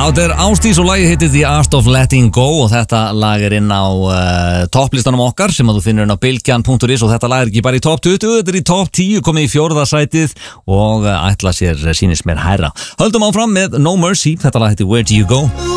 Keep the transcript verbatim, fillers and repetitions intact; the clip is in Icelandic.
Þetta er Ásdís og lagið heitir The Art of Letting Go og þetta lag er inn á uh, topplistanum okkar sem að þú finnur inn á bylgjan punktur is og þetta lag er ekki bara í topp tuttugu, þetta er í topp tíu, komið í fjórða sætið og uh, ætla sér sýnist mér hærra. Höldum áfram með No Mercy, þetta lag heitir Where Do You Go?